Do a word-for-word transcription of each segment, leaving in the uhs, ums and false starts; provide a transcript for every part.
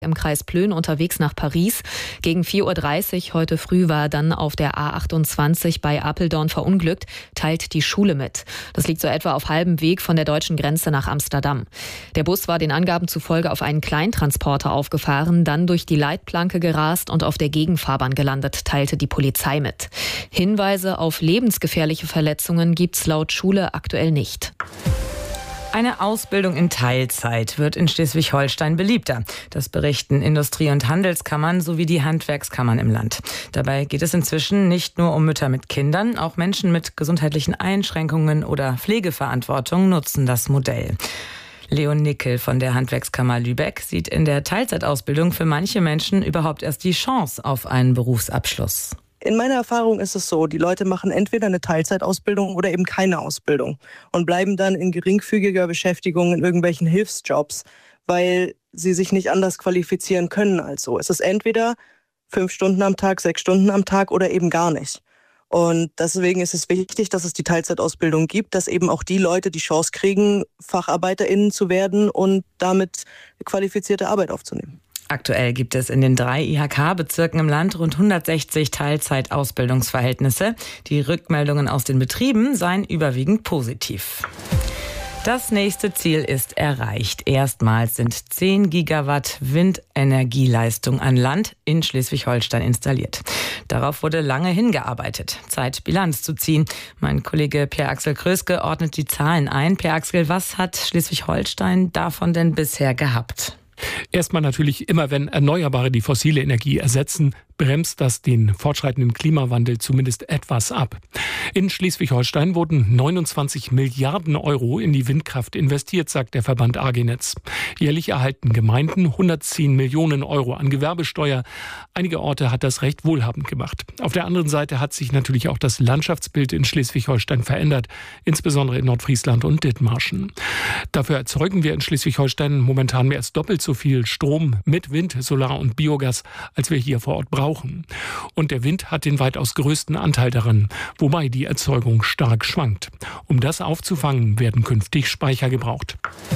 im Kreis Plön unterwegs nach Paris. Gegen vier Uhr dreißig heute früh war er dann auf der A achtundzwanzig bei Apeldoorn verunglückt, teilt die Schule mit. Das liegt so etwa auf halbem Weg von der deutschen Grenze nach Amsterdam. Der Bus war den Angaben zufolge auf einen Kleintransporter aufgefahren, dann durch die Leitplanke gerast und auf der Gegenfahrbahn gelandet, teilte die Polizei mit. Hinweise auf lebensgefährliche Verletzungen gibt's laut Schule aktuell nicht. Eine Ausbildung in Teilzeit wird in Schleswig-Holstein beliebter. Das berichten Industrie- und Handelskammern sowie die Handwerkskammern im Land. Dabei geht es inzwischen nicht nur um Mütter mit Kindern, auch Menschen mit gesundheitlichen Einschränkungen oder Pflegeverantwortung nutzen das Modell. Leon Nickel von der Handwerkskammer Lübeck sieht in der Teilzeitausbildung für manche Menschen überhaupt erst die Chance auf einen Berufsabschluss. In meiner Erfahrung ist es so, die Leute machen entweder eine Teilzeitausbildung oder eben keine Ausbildung und bleiben dann in geringfügiger Beschäftigung in irgendwelchen Hilfsjobs, weil sie sich nicht anders qualifizieren können als so. Es ist entweder fünf Stunden am Tag, sechs Stunden am Tag oder eben gar nicht. Und deswegen ist es wichtig, dass es die Teilzeitausbildung gibt, dass eben auch die Leute die Chance kriegen, FacharbeiterInnen zu werden und damit qualifizierte Arbeit aufzunehmen. Aktuell gibt es in den drei I H K-Bezirken im Land rund hundertsechzig Teilzeitausbildungsverhältnisse. Die Rückmeldungen aus den Betrieben seien überwiegend positiv. Das nächste Ziel ist erreicht. Erstmals sind zehn Gigawatt Windenergieleistung an Land in Schleswig-Holstein installiert. Darauf wurde lange hingearbeitet. Zeit, Bilanz zu ziehen. Mein Kollege Pierre-Axel Kröske ordnet die Zahlen ein. Pierre-Axel, was hat Schleswig-Holstein davon denn bisher gehabt? Erstmal natürlich immer, wenn Erneuerbare die fossile Energie ersetzen, bremst das den fortschreitenden Klimawandel zumindest etwas ab. In Schleswig-Holstein wurden neunundzwanzig Milliarden Euro in die Windkraft investiert, sagt der Verband A G Netz. Jährlich erhalten Gemeinden hundertzehn Millionen Euro an Gewerbesteuer. Einige Orte hat das recht wohlhabend gemacht. Auf der anderen Seite hat sich natürlich auch das Landschaftsbild in Schleswig-Holstein verändert, insbesondere in Nordfriesland und Dithmarschen. Dafür erzeugen wir in Schleswig-Holstein momentan mehr als doppelt so viel Strom mit Wind, Solar und Biogas, als wir hier vor Ort brauchen. Und der Wind hat den weitaus größten Anteil daran, wobei die Erzeugung stark schwankt. Um das aufzufangen, werden künftig Speicher gebraucht.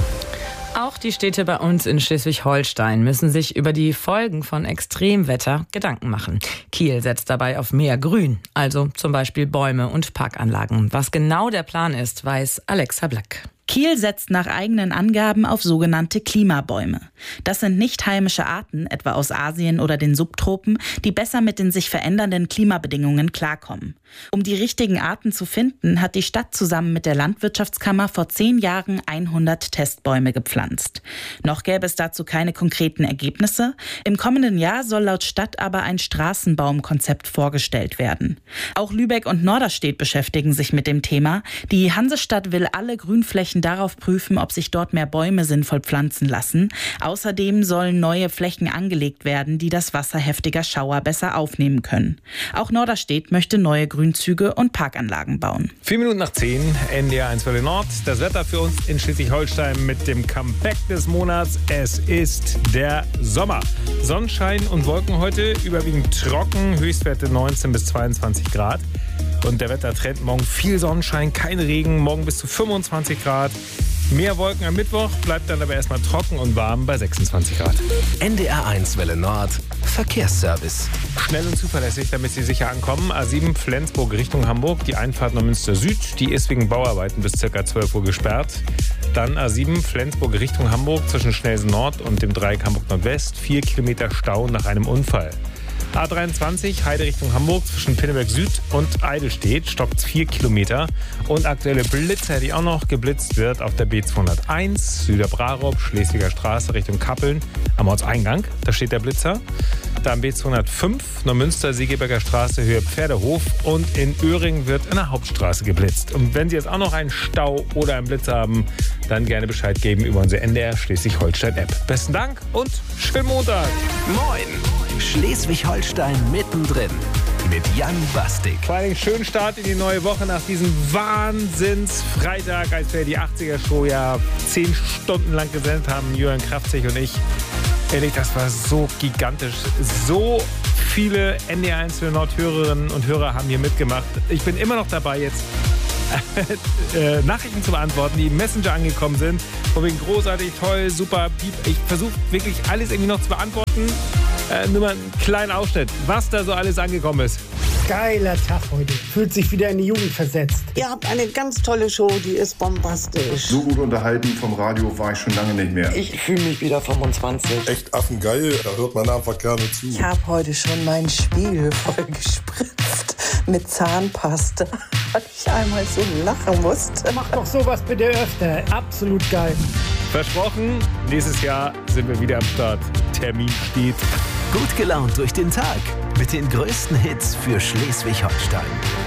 Auch die Städte bei uns in Schleswig-Holstein müssen sich über die Folgen von Extremwetter Gedanken machen. Kiel setzt dabei auf mehr Grün, also zum Beispiel Bäume und Parkanlagen. Was genau der Plan ist, weiß Alexa Black. Kiel setzt nach eigenen Angaben auf sogenannte Klimabäume. Das sind nicht heimische Arten, etwa aus Asien oder den Subtropen, die besser mit den sich verändernden Klimabedingungen klarkommen. Um die richtigen Arten zu finden, hat die Stadt zusammen mit der Landwirtschaftskammer vor zehn Jahren hundert Testbäume gepflanzt. Noch gäbe es dazu keine konkreten Ergebnisse. Im kommenden Jahr soll laut Stadt aber ein Straßenbaumkonzept vorgestellt werden. Auch Lübeck und Norderstedt beschäftigen sich mit dem Thema. Die Hansestadt will alle Grünflächen darauf prüfen, ob sich dort mehr Bäume sinnvoll pflanzen lassen. Außerdem sollen neue Flächen angelegt werden, die das Wasser heftiger Schauer besser aufnehmen können. Auch Norderstedt möchte neue Grünzüge und Parkanlagen bauen. Vier Minuten nach zehn, N D R eins Welle Nord. Das Wetter für uns in Schleswig-Holstein mit dem Comeback des Monats. Es ist der Sommer. Sonnenschein und Wolken heute, überwiegend trocken, Höchstwerte neunzehn bis zweiundzwanzig Grad. Und der Wettertrend morgen viel Sonnenschein, kein Regen, morgen bis zu fünfundzwanzig Grad. Mehr Wolken am Mittwoch, bleibt dann aber erstmal trocken und warm bei sechsundzwanzig Grad. N D R eins Welle Nord, Verkehrsservice. Schnell und zuverlässig, damit Sie sicher ankommen. A sieben Flensburg Richtung Hamburg, die Einfahrt Neumünster Süd, die ist wegen Bauarbeiten bis ca. zwölf Uhr gesperrt. Dann A sieben Flensburg Richtung Hamburg zwischen Schnelsen Nord und dem Dreieck Hamburg Nordwest, vier Kilometer Stau nach einem Unfall. A dreiundzwanzig Heide Richtung Hamburg zwischen Pinneberg Süd und Eidelstedt stockt vier Kilometer. Und aktuelle Blitzer, die auch noch geblitzt wird auf der B zweihunderteins Süderbrarup, Schleswiger Straße Richtung Kappeln am Ortseingang. Da steht der Blitzer. Dann B zweihundertfünf Neumünster Segeberger Straße Höhe Pferdehof und in Öhring wird in der Hauptstraße geblitzt. Und wenn Sie jetzt auch noch einen Stau oder einen Blitzer haben, dann gerne Bescheid geben über unsere N D R Schleswig-Holstein-App. Besten Dank und schönen Montag. Moin! Schleswig-Holstein mittendrin mit Jan Bastik. Vor allem schönen Start in die neue Woche nach diesem Wahnsinns-Freitag, als wir die achtziger-Show ja zehn Stunden lang gesendet haben, Jürgen Kraftzig und ich. Ehrlich, das war so gigantisch. So viele N D R eins Nord-Hörerinnen und Hörer haben hier mitgemacht. Ich bin immer noch dabei, jetzt äh, Nachrichten zu beantworten, die im Messenger angekommen sind. Von wegen großartig, toll, super, piep. Ich versuche wirklich alles irgendwie noch zu beantworten. Äh, nur mal einen kleinen Ausschnitt, was da so alles angekommen ist. Geiler Tag heute. Fühlt sich wieder in die Jugend versetzt. Ihr habt eine ganz tolle Show, die ist bombastisch. So gut unterhalten vom Radio war ich schon lange nicht mehr. Ich fühle mich wieder fünfundzwanzig. Echt affengeil, da hört man einfach gerne zu. Ich habe heute schon meinen Spiegel voll gespritzt mit Zahnpasta, weil ich einmal so lachen musste. Mach doch sowas bitte öfter. Absolut geil. Versprochen, nächstes Jahr sind wir wieder am Start. Termin steht. Gut gelaunt durch den Tag mit den größten Hits für Schleswig-Holstein.